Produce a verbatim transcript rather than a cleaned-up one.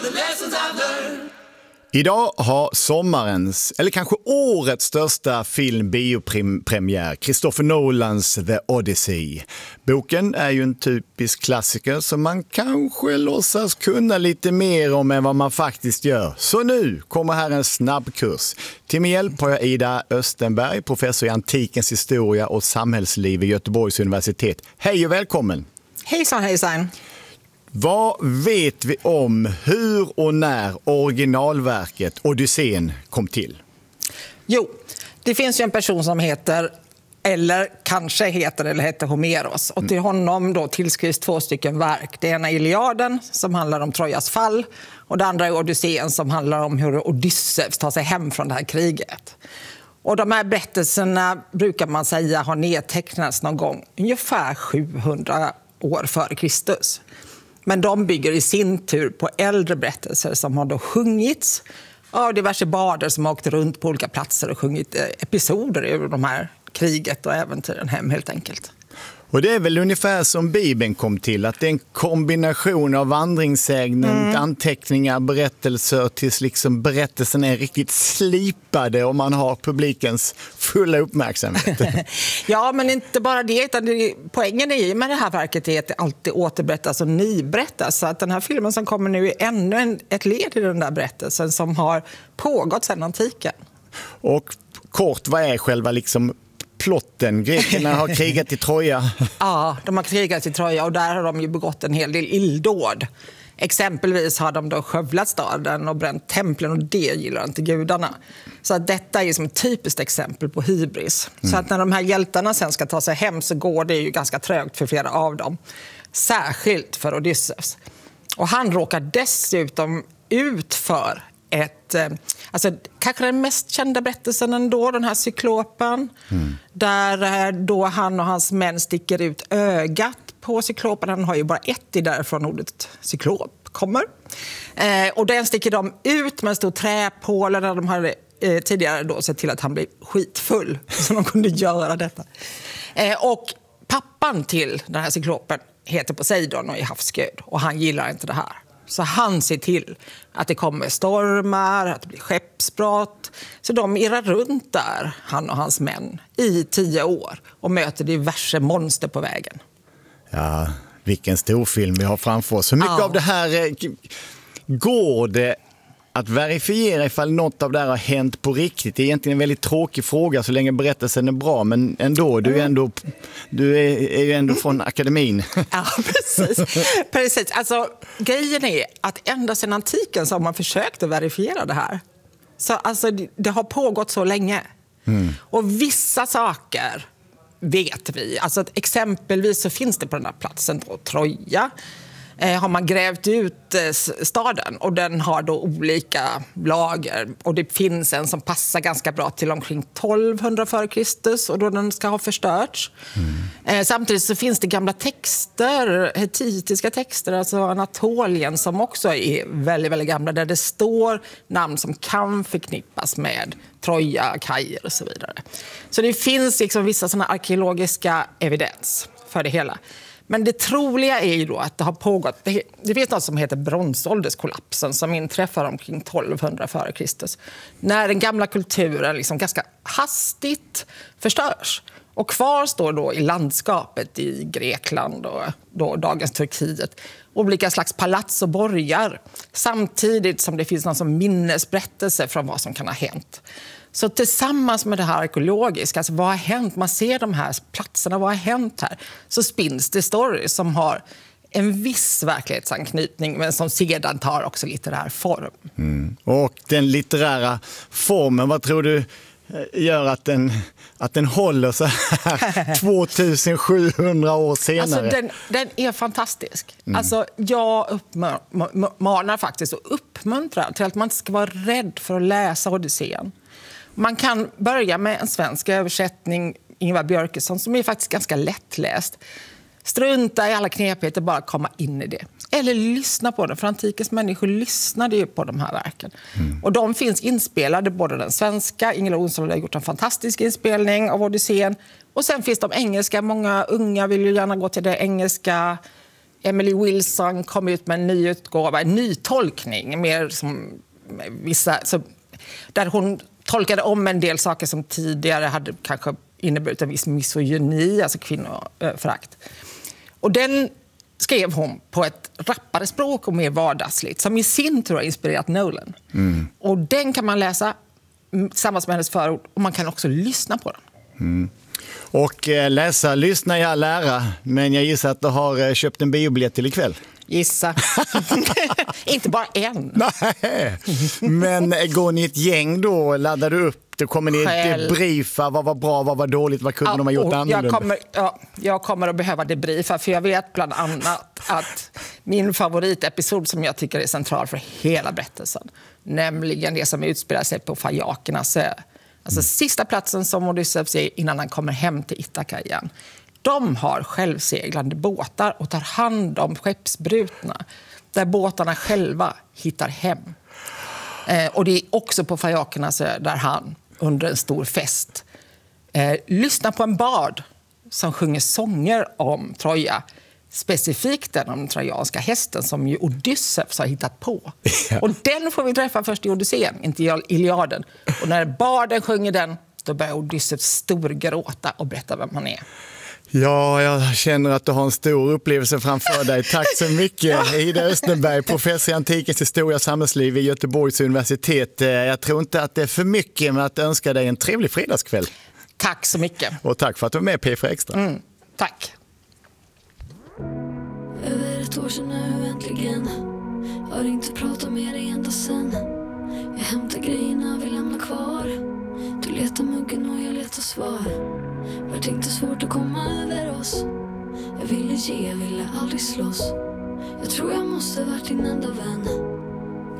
Idag har sommarens, eller kanske årets största film biopremiär, Christopher Nolans The Odyssey. Boken är ju en typisk klassiker som man kanske låtsas kunna lite mer om än vad man faktiskt gör. Så nu kommer här en snabbkurs. Till min hjälp har jag Ida Östenberg, professor i antikens historia och samhällsliv vid Göteborgs universitet. Hej och välkommen! Hejsan, hejsan! Vad vet vi om hur och när originalverket Odysseen kom till? Jo, det finns ju en person som heter, eller kanske heter eller heter Homeros. Och till honom då tillskrivs två stycken verk. Det ena är Iliaden som handlar om Trojas fall. Och det andra är Odysseen som handlar om hur Odysseus tar sig hem från det här kriget. Och de här berättelserna brukar man säga har nedtecknats någon gång ungefär sjuhundra år före Kristus. Men de bygger i sin tur på äldre berättelser som har då sjungits av diverse barder som har åkt runt på olika platser och sjungit episoder ur de här kriget och äventyren hem helt enkelt. Och det är väl ungefär som Bibeln kom till, att det är en kombination av vandringssägnen, mm. anteckningar, berättelser tills liksom berättelsen är riktigt slipade och man har publikens fulla uppmärksamhet. Ja, men inte bara det, utan det, poängen är ju med det här verket är att det alltid återberättas och nyberättas. Så att den här filmen som kommer nu är ännu en, ett led i den där berättelsen som har pågått sedan antiken. Och kort, vad är själva liksom plotten? Grekerna har krigat i Troja. Ja, de har krigat i Troja och där har de ju begått en hel del illdåd. Exempelvis har de då skövlat staden och bränt templen och det gillar inte gudarna. Så att detta är som ett typiskt exempel på hybris. Mm. Så att när de här hjältarna sen ska ta sig hem så går det ju ganska trögt för flera av dem. Särskilt för Odysseus. Och han råkar dessutom ut för ett, alltså kanske den mest kända berättelsen ändå, den här cyklopen. Mm. Där då han och hans män sticker ut ögat på cyklopen. Han har ju bara ett i därifrån ordet cyklop kommer. Eh, och den sticker de ut med en stor träpåle där de hade eh, tidigare då sett till att han blev skitfull. Så de kunde göra detta. Eh, och pappan till den här cyklopen heter Poseidon och är havsgud. Och han gillar inte det här. Så han ser till att det kommer stormar, att det blir skeppsbrott. Så de irrar runt där, han och hans män, i tio år och möter diverse monster på vägen. Ja, vilken stor film vi har framför oss. Så mycket ja. av det här går det att verifiera ifall något av det här har hänt på riktigt. Det är egentligen en väldigt tråkig fråga så länge berättelsen är bra, men ändå, du är, ändå, du är, är ju ändå från akademin. Ja, precis. precis. Alltså, grejen är att ända sedan antiken så har man försökt att verifiera det här. Så, alltså, det, det har pågått så länge. Mm. Och vissa saker vet vi. Alltså, exempelvis så finns det på den här platsen då, Troja. Har man grävt ut staden och den har då olika lager och det finns en som passar ganska bra till omkring tolvhundra före Kristus och då den ska ha förstörts. Mm. Samtidigt så finns det gamla texter, hetitiska texter, alltså Anatolien som också är väldigt, väldigt gamla där det står namn som kan förknippas med Troja, Kajer och så vidare. Så det finns liksom vissa sådana arkeologiska evidens för det hela. Men det troliga är ju då att det har pågått, det, det finns något som heter bronsålderskollapsen som inträffar omkring tolvhundra före Kristus. När den gamla kulturen liksom ganska hastigt förstörs. Och kvar står då i landskapet i Grekland och då dagens Turkiet olika slags palats och borgar. Samtidigt som det finns någon som minnesberättelse från vad som kan ha hänt. Så tillsammans med det här arkeologiska, alltså vad har hänt? Man ser de här platserna, vad har hänt här? Så spinns det stories som har en viss verklighetsanknytning men som sedan tar också litterär form. Mm. Och den litterära formen, vad tror du gör att den, att den håller så här tvåtusensjuhundra år senare? Alltså den, den är fantastisk. Mm. Alltså jag uppmanar faktiskt och uppmuntrar till att man inte ska vara rädd för att läsa Odysseen. Man kan börja med en svensk översättning, Ingvar Björkesson, som är faktiskt ganska lättläst. Strunta i alla knepigheter, bara komma in i det. Eller lyssna på det, för antikens människor lyssnade ju på de här verken. Mm. Och de finns inspelade, både den svenska, Ingela Olsson har gjort en fantastisk inspelning av Odysseen. Och sen finns de engelska, många unga vill ju gärna gå till det engelska Emily Wilson kom ut med en ny utgåva, en ny tolkning, mer som vissa, så, där hon tolkade om en del saker som tidigare hade kanske inneburit en viss misogyni, alltså kvinnoförakt. Och den skrev hon på ett rappare språk och mer vardagsligt, som i sin tur har inspirerat Nolan. Mm. Och den kan man läsa tillsammans med hennes förord, och man kan också lyssna på den. Mm. Och eh, läsa, lyssna i all ära, men jag gissar att du har eh, köpt en biobiljett till ikväll. Gissa. Inte bara en. Nej, men eh, går ni ett gäng då, laddar du upp, då kommer ni Själv. debriefa, vad var bra, vad var dåligt, vad kunde Ja, de ha gjort och annorlunda? jag kommer, ja, jag kommer att behöva debriefa, för jag vet bland annat att min favoritepisod som jag tycker är central för hela berättelsen, nämligen det som utspelar sig på Fajakernas ö. Alltså mm. sista platsen som Odysseus är innan han kommer hem till Ithaka igen. De har självseglande båtar och tar hand om skeppsbrutna, där båtarna själva hittar hem. Eh, och det är också på Fajakernas ö där han under en stor fest eh, lyssnar på en bard som sjunger sånger om Troja. Specifikt den om den trojanska hästen som ju Odysseus har hittat på. Ja. Och den får vi träffa först i Odysseen, inte i Iliaden. Och när barden sjunger den, då börjar Odysseus storgråta och berätta vem han är. Ja, jag känner att du har en stor upplevelse framför dig. Tack så mycket, Ida Östenberg, professor i antikens historia och samhällsliv vid Göteborgs universitet. Jag tror inte att det är för mycket med att önska dig en trevlig fredagskväll. Tack så mycket. Och tack för att du är med i P fyra Extra. Mm, tack. Över ett år sedan nu äntligen. Har inte pratat med dig ända sen. Jag hämtar grejerna, vi lämnar kvar. Du letar muggen och jag letar svar. Vart inte svårt att komma över oss. Jag ville ge, jag ville aldrig slåss. Jag tror jag måste varit din enda vän.